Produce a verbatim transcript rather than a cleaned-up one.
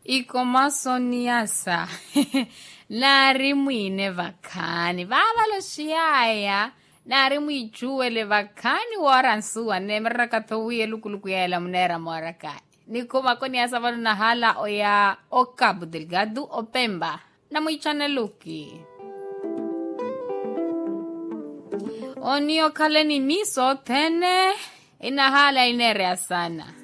iko masoniasa nari mwine vakani vavalo shiyaya nari mwijuwele vakani waransuwa nemerakathowiye lukuluku yaela munera morakai niko makoniasa valo na hala oya o Cabo Delgado o Pemba na mwichane luki onio kaleni miso tene ina hala inerea sana